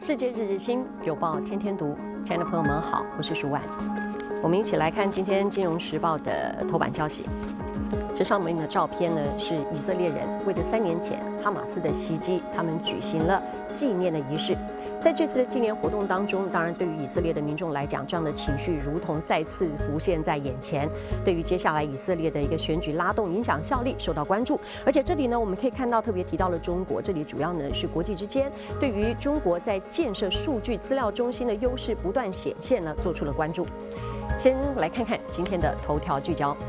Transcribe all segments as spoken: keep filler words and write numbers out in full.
世界日日新，有报天天读。亲爱的朋友们好，我是舒婉。我们一起来看今天《金融时报》的头版消息。这上面的照片呢，是以色列人为着三年前哈马斯的袭击，他们举行了纪念的仪式。在这次的纪念活动当中，当然对于以色列的民众来讲，这样的情绪如同再次浮现在眼前。对于接下来以色列的一个选举拉动影响效力受到关注。而且这里呢，我们可以看到特别提到了中国，这里主要呢是国际之间对于中国在建设数据资料中心的优势不断显现呢，做出了关注。先来看看今天的头条聚焦。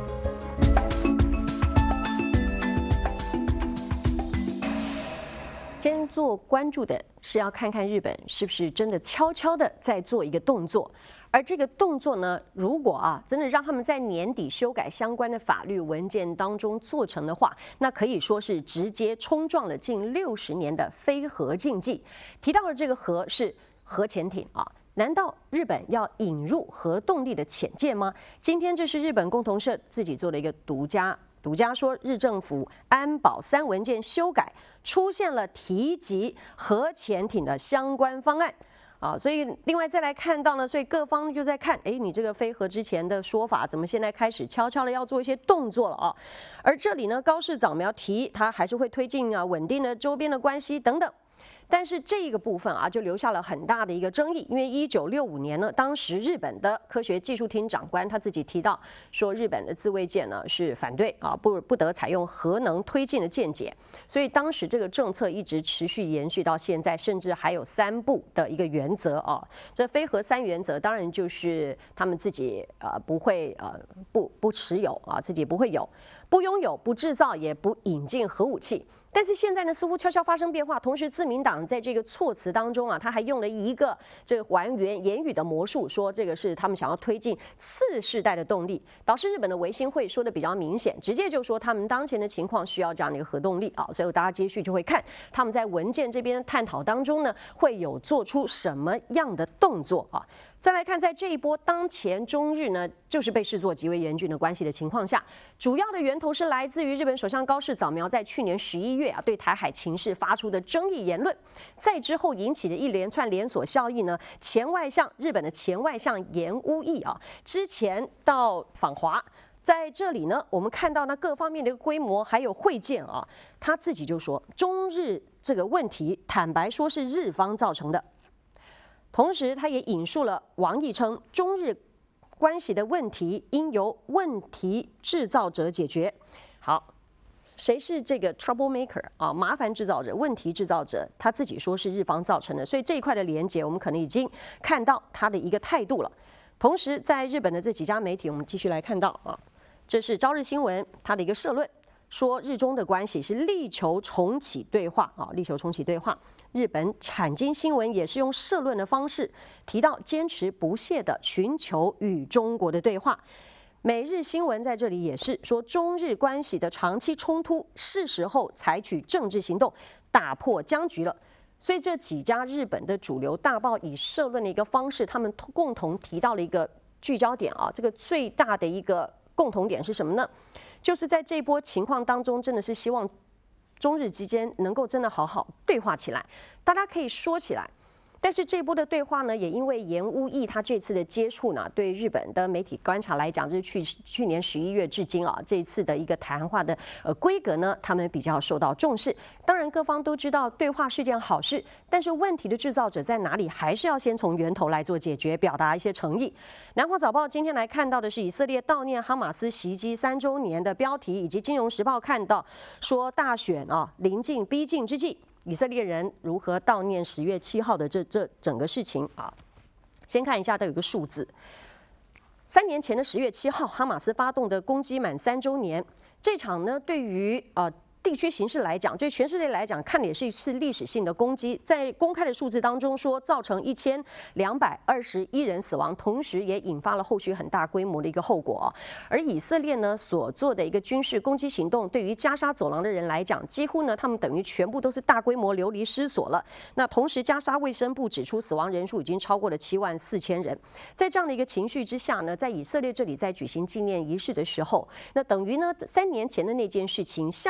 先做关注的是要看看日本是不是真的悄悄的在做一个动作，而这个动作呢，如果啊真的让他们在年底修改相关的法律文件当中做成的话，那可以说是直接冲撞了近六十年的非核禁忌。提到的这个核是核潜艇啊。难道日本要引入核动力的潜舰吗？今天这是日本共同社自己做的一个独家。独家说，日政府安保三文件修改出现了提及核潜艇的相关方案啊，所以另外再来看到呢，所以各方就在看，哎，你这个非核之前的说法，怎么现在开始悄悄的要做一些动作了啊？而这里呢，高市早苗提他还是会推进啊稳定的周边的关系等等。但是这个部分啊，就留下了很大的一个争议，因为一九六五年呢，当时日本的科学技术厅长官他自己提到说，日本的自卫舰呢是反对啊，不不得采用核能推进的舰解，所以当时这个政策一直持续延续到现在，甚至还有三不的一个原则啊。这非核三原则当然就是他们自己呃不会呃不不持有啊，自己不会有，不拥有，不制造，也不引进核武器。但是现在呢，似乎悄悄发生变化。同时，自民党在这个措辞当中啊，他还用了一个这个还原言语的魔术，说这个是他们想要推进次世代的动力。导致日本的维新会说的比较明显，直接就说他们当前的情况需要这样的一个核动力啊。所以大家接续就会看他们在文件这边探讨当中呢，会有做出什么样的动作啊。再来看，在这一波当前中日呢，就是被视作极为严峻的关系的情况下，主要的源头是来自于日本首相高市早苗在去年十一月啊对台海情势发出的争议言论，在之后引起的一连串连锁效应呢，前外相日本的前外相岩屋义啊，之前到访华。在这里呢，我们看到那各方面的规模还有会见啊，他自己就说，中日这个问题，坦白说是日方造成的。同时，他也引述了王毅称，中日关系的问题应由问题制造者解决。好，谁是这个 trouble maker 啊？麻烦制造者、问题制造者，他自己说是日方造成的，所以这一块的连结，我们可能已经看到他的一个态度了。同时，在日本的这几家媒体，我们继续来看到啊，这是朝日新闻它的一个社论。说日中的关系是力求重启对话啊，力求重启对话。日本产经新闻也是用社论的方式提到，坚持不懈的寻求与中国的对话。每日新闻在这里也是说，中日关系的长期冲突是时候采取政治行动打破僵局了。所以这几家日本的主流大报以社论的一个方式，他们共同提到了一个聚焦点啊，这个最大的一个共同点是什么呢？就是在这一波情况当中，真的是希望中日之间能够真的好好对话起来，大家可以说起来。但是这一波的对话呢，也因为岩屋义他这次的接触呢，对日本的媒体观察来讲，就是去去年十一月至今啊，这一次的一个谈话的呃规格呢，他们比较受到重视。当然，各方都知道对话是件好事，但是问题的制造者在哪里，还是要先从源头来做解决，表达一些诚意。南华早报今天来看到的是以色列悼念哈马斯袭击三周年的标题，以及金融时报看到说大选啊临近逼近之际，以色列人如何悼念十月七号的这这整个事情啊？先看一下，都有个数字。三年前的十月七号，哈马斯发动的攻击满三周年，这场呢，对于呃。地区形势来讲，对全世界来讲，看的也是一次历史性的攻击。在公开的数字当中说，造成一千两百二十一人死亡，同时也引发了后续很大规模的一个后果。而以色列呢所做的一个军事攻击行动，对于加沙走廊的人来讲，几乎呢他们等于全部都是大规模流离失所了。那同时，加沙卫生部指出，死亡人数已经超过了七万四千人。在这样的一个情绪之下呢，在以色列这里在举行纪念仪式的时候，那等于呢三年前的那件事情，像一个新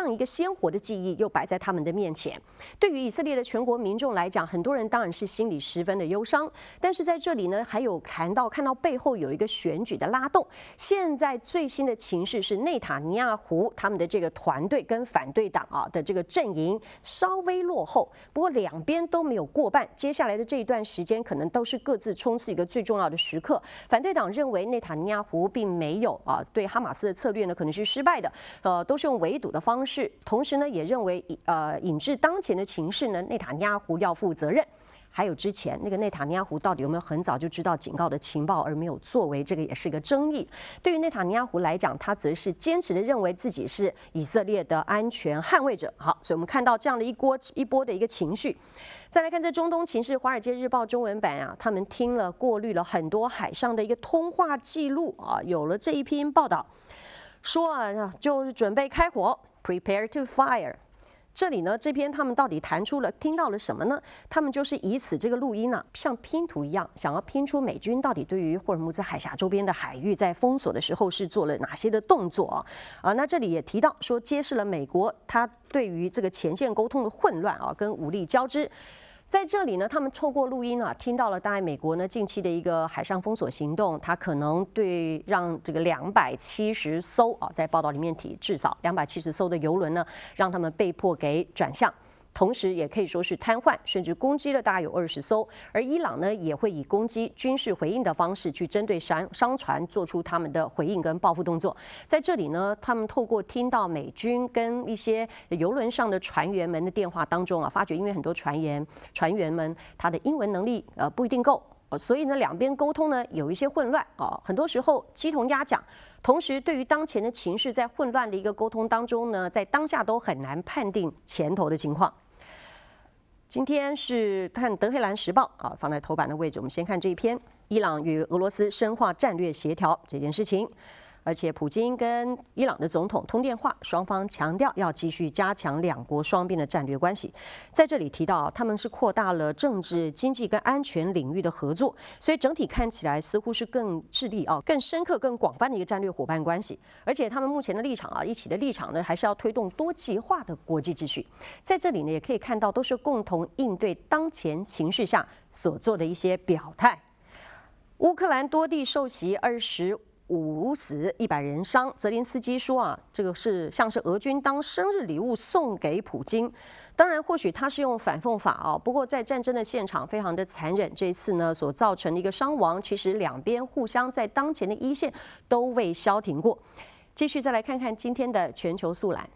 鲜活的记忆又摆在他们的面前。对于以色列的全国民众来讲，很多人当然是心里十分的忧伤。但是在这里呢，还有谈到看到背后有一个选举的拉动。现在最新的情势是内塔尼亚胡他们的这个团队跟反对党啊的这个阵营稍微落后，不过两边都没有过半。接下来的这一段时间，可能都是各自冲刺一个最重要的时刻。反对党认为内塔尼亚胡并没有啊对哈马斯的策略呢可能是失败的，呃，都是用围堵的方式。同时呢，也认为呃引致当前的情势呢，内塔尼亚胡要负责任。还有之前那个内塔尼亚胡到底有没有很早就知道警告的情报而没有作为，这个也是个争议。对于内塔尼亚胡来讲，他则是坚持的认为自己是以色列的安全捍卫者。好，所以我们看到这样的一波一波的一个情绪。再来看这中东情势，《华尔街日报》中文版啊，他们听了过滤了很多海上的一个通话记录啊，有了这一篇报道，说啊就是准备开火 ，prepare to fire。这里呢，这篇他们到底谈出了听到了什么呢？他们就是以此这个录音啊，像拼图一样，想要拼出美军到底对于霍尔木兹海峡周边的海域在封锁的时候是做了哪些的动作啊？啊，那这里也提到说，揭示了美国它对于这个前线沟通的混乱啊，跟武力交织。在这里呢，他们透过录音啊，听到了大概美国呢近期的一个海上封锁行动，它可能对让这个两百七十艘啊，在报道里面提至少两百七十艘的邮轮呢，让他们被迫给转向。同时也可以说是瘫痪，甚至攻击了大概有二十艘。而伊朗呢，也会以攻击军事回应的方式去针对商商船做出他们的回应跟报复动作。在这里呢，他们透过听到美军跟一些邮轮上的船员们的电话当中啊，发觉因为很多船员船员们他的英文能力呃不一定够，所以呢两边沟通呢有一些混乱啊，很多时候鸡同鸭讲。同时，对于当前的情势，在混乱的一个沟通当中呢，在当下都很难判定前头的情况。今天是看德黑兰时报啊，放在头版的位置。我们先看这一篇：伊朗与俄罗斯深化战略协调这件事情。而且，普京跟伊朗的总统通电话，双方强调要继续加强两国双边的战略关系。在这里提到，他们是扩大了政治、经济跟安全领域的合作，所以整体看起来似乎是更致力啊、更深刻、更广泛的一个战略伙伴关系。而且，他们目前的立场啊，一起的立场呢，还是要推动多极化的国际秩序。在这里呢，也可以看到，都是共同应对当前形势下所做的一些表态。乌克兰多地受袭，二十。五死一百人伤，泽连斯基说啊，这个是像是俄军当生日礼物送给普京。当然，或许他是用反讽法啊，不过在战争的现场非常的残忍。这一次呢，所造成的一个伤亡，其实两边互相在当前的一线都未消停过。继续再来看看今天的全球速览。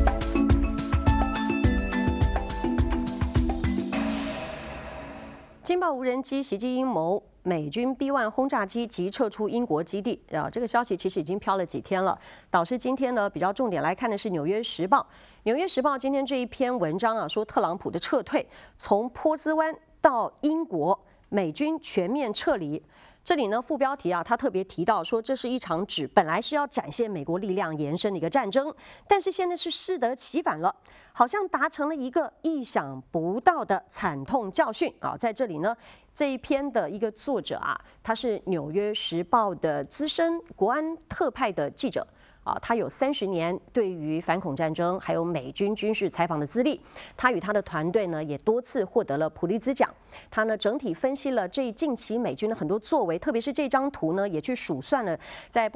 惊爆无人机袭击阴谋，美军 B 一 轰炸机即撤出英国基地啊！这个消息其实已经飘了几天了。导致今天呢，比较重点来看的是《纽约时报》。《纽约时报》今天这一篇文章啊，说特朗普的撤退从波斯湾到英国，美军全面撤离。这里呢，副标题啊，他特别提到说，这是一场指本来是要展现美国力量延伸的一个战争，但是现在是适得其反了，好像达成了一个意想不到的惨痛教训啊！在这里呢，这一篇的一个作者啊，他是《纽约时报》的资深国安特派的记者。啊，他有三十年对于反恐战争还有美军军事采访的资历，他与他的团队呢也多次获得了普利兹奖。他呢整体分析了这近期美军的很多作为，特别是这张图呢也去数算了在。